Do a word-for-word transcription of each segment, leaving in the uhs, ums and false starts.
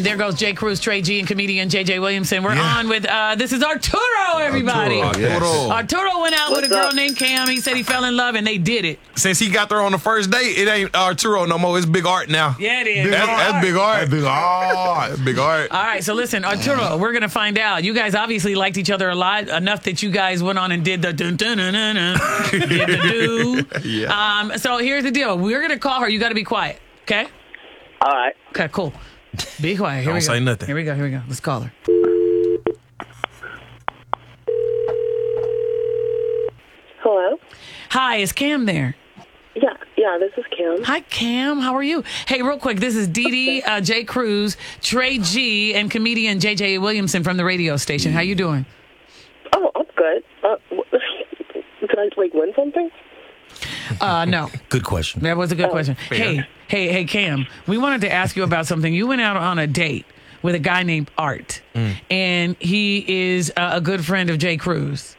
there goes Jay Cruz, Trey G, and comedian J J Williamson. We're Yeah. on with, uh, this is Arturo, everybody. Arturo, yes. Arturo. Arturo went out What's with a girl up? named Cam. He said he fell in love, and they did it. Since he got there on the first date, it ain't Arturo no more. It's Big Art now. Yeah, it is. That's, Big that's Art. Big Art. Big art. Big Art. All right, so listen, Arturo, we're going to find out. You guys obviously liked each other a lot, enough that you guys went on and did the dun dun dun dun dun, did the do. Yeah. Um, so here's the deal. We're going to call her. You got to be quiet, okay? All right. Okay, cool. Be quiet. Here Don't we go. say nothing. Here we go. Here we go. Let's call her. Hello? Hi, is Cam there? Yeah, yeah, this is Kim. Hi, Cam. How are you? Hey, real quick, this is Dee Dee, uh, Jay Cruz, Trey G, and comedian J J Williamson from the radio station. How you doing? Oh, I'm good. Uh, did I, like, win something? Uh, no. Good question. That was a good question. Hey, hey, hey, Cam, we wanted to ask you about something. You went out on a date with a guy named Art, and he is uh, a good friend of Jay Cruz.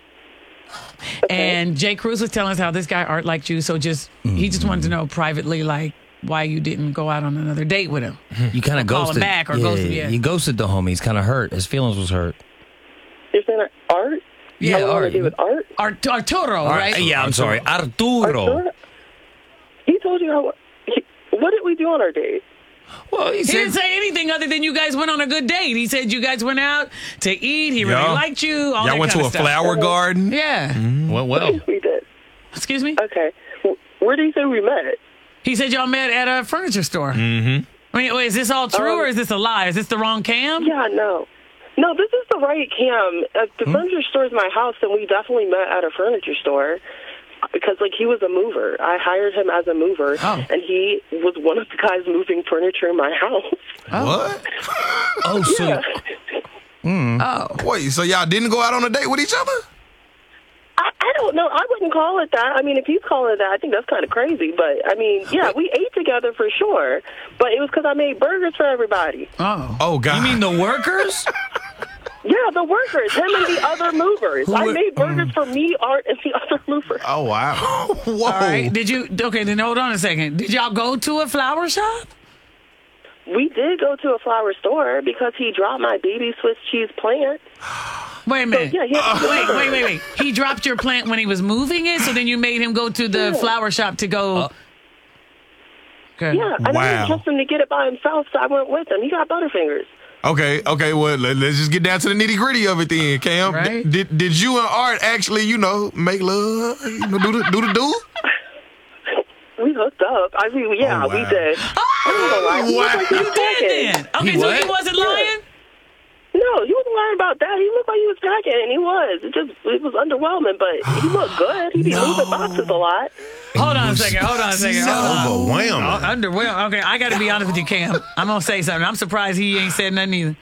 And Jay Cruz was telling us how this guy Art liked you, so just he just wanted to know privately, like, why you didn't go out on another date with him. You kind of Call him ghosted. back or yeah, ghosted, yeah. He ghosted the homie. He's kind of hurt. His feelings was hurt. You're saying that Art? Yeah, I want to Art. do with Art? Art- Arturo, right? Yeah, I'm sorry. Arturo. Arturo? He told you how... He, what did we do on our date? Well, he He said, didn't say anything other than you guys went on a good date. He said you guys went out to eat. He really Yeah. liked you. All Y'all that went to kind a of stuff. flower garden. Yeah. well, well. We did. Excuse me? Okay. Wh- Where do you say we met? He said y'all met at a furniture store. Mm-hmm. I mean, wait, is this all true Um, or is this a lie? Is this the wrong Cam? Yeah, no. No, this is the right Cam. Uh, the furniture store is my house, and we definitely met at a furniture store. Because, like, he was a mover. I hired him as a mover, Oh. and he was one of the guys moving furniture in my house. What? Oh, so Oh. Wait, so y'all didn't go out on a date with each other? I, I don't know. I wouldn't call it that. I mean, if he's calling it that, I think that's kind of crazy. But, I mean, yeah, we ate together for sure. But it was because I made burgers for everybody. Oh. Oh, God. you mean the workers? Yeah, the workers, him and the other movers. I were- made burgers for me, Art, and the other movers. Oh, wow. Whoa. All right. Did you, okay, then hold on a second. Did y'all go to a flower shop? We did go to a flower store because he dropped my baby Swiss cheese plant. Wait a minute. Yeah, he had to Wait, wait, wait, wait. He dropped your plant when he was moving it, so then you made him go to the Yeah. flower shop to go. Okay. Yeah, I Wow. didn't trust him to get it by himself, so I went with him. He got Butterfingers. Okay, okay, well, let, let's just get down to the nitty gritty of it then, Cam. D- Right. Did did you and Art actually, you know, make love? You know, do the do the do? We hooked up. I mean, yeah, Oh, we wow. did. I don't know why. He looked like he You was did packing. then. Okay, He so what? he wasn't lying? No, he wasn't lying about that. He looked like he was packing, and he was. It just it was underwhelming, but he looked good. He be moving boxes a lot. Hold on a second. Hold on a second. Hold on. Overwhelming. Oh, underwhelmed. Okay, I got to be honest with you, Cam. I'm gonna say something. I'm surprised he ain't said nothing either.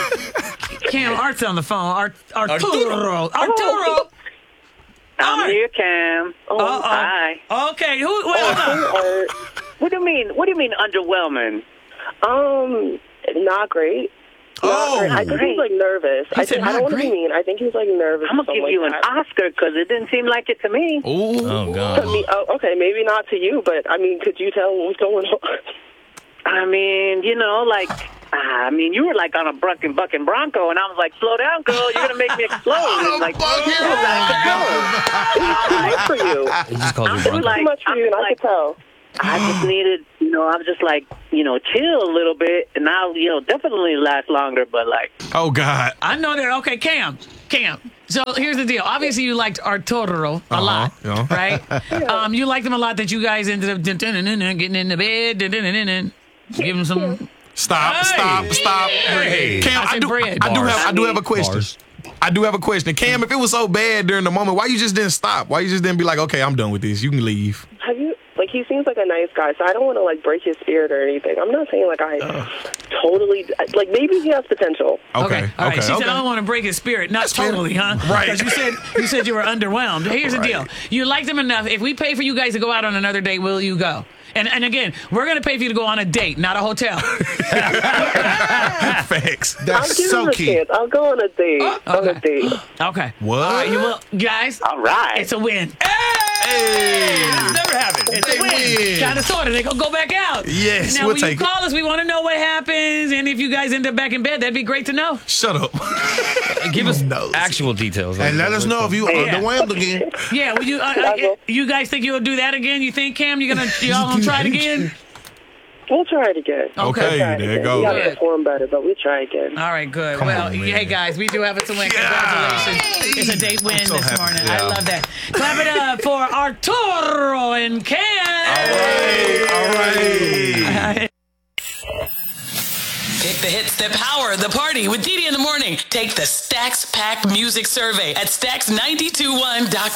Cam, Art's on the phone. Art, Arturo, Arturo. I'm Art. here, Cam. Oh, Uh-oh. Hi. Okay, who? Wait, hold on. Art. What do you mean? What do you mean underwhelming? Um, not great. Not Oh. great. I think he was like nervous. I said think I not don't want to be great? mean. I think he was like nervous. I'm or gonna give something you like an that. Oscar because it didn't seem like it to me. Ooh. Oh, To God. me, oh, okay, maybe not to you, but I mean, could you tell what was going on? I mean, you know, like, I mean, you were like on a bucking, bucking Bronco, and I was like, slow down, girl, you're gonna make me explode. And like, Bucking it was out of control. It was too much for you. He just called you I'm Bronco. like- Too much for you, and I could tell. I just needed, you know, I was just like, you know, chill a little bit, and I'll, you know, definitely last longer, but like, Oh, God. I know that. Okay, Cam, Cam. So here's the deal. Obviously, you liked Arturo a lot, yeah. right? Um, you liked him a lot that you guys ended up dun- dun- dun- dun- dun, getting in the bed, dun- dun- dun- dun- dun. give him some. Stop, Hey. stop, stop. Hey. Cam, I I, said do, bread. I do Bars. have I do have a question. Bars. I do have a question. Cam, if it was so bad during the moment, why you just didn't stop? Why you just didn't be like, okay, I'm done with this. You can leave. Have you, like, he seems like a nice guy, so I don't want to, like, break his spirit or anything. I'm not saying, like, I totally, like, maybe he has potential. Okay, Okay. All right. okay, She okay. said, I don't want to break his spirit. Not fair. totally, huh? Right. Because you said you said you were underwhelmed. Here's the Right. deal. You liked him enough. If we pay for you guys to go out on another date, will you go? And and again, we're gonna pay for you to go on a date, not a hotel. Facts. I'll That's give so him a key. chance. I'll go on a date. On a okay. date. Okay. What? All right. You will, guys. all right. It's a win. Hey. Never happened. It's They a win. win. Kind of sort of. They gonna go back out. Yes, Now, we'll when take you it. call us, we want to know what happens, and if you guys end up back in bed, that'd be great to know. Shut up. Give us knows? actual details. And let us know if you Yeah. underwhelmed again. Yeah, would you? Uh, uh, you guys think you'll do that again? You think, Cam? You gonna y'all gonna try it again? We'll try it again. Okay, We'll try it there again. goes. We gotta Good. perform better, but we'll try again. All right, good. Come well, on, man. hey guys, we do have it to win. Congratulations! It's a date win so this happy. morning. Yeah. I love that. Clap it up for Arturo and Cam. All right. Pick the hits that power the party with Didi in the morning. Take the Stacks Pack Music Survey at stacks nine two one dot com.